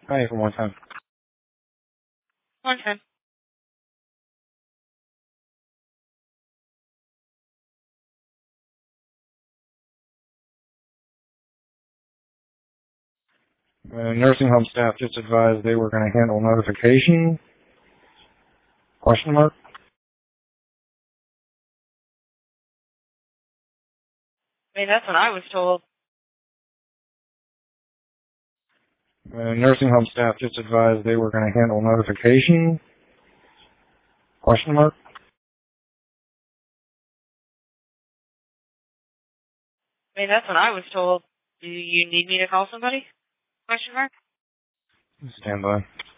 Hi, one more time. One time. Nursing home staff just advised they were going to handle notification. Question mark? I mean, that's what I was told. Nursing home staff just advised they were going to handle notification. Question mark? I mean, that's what I was told. Do you need me to call somebody? Question mark? Stand by.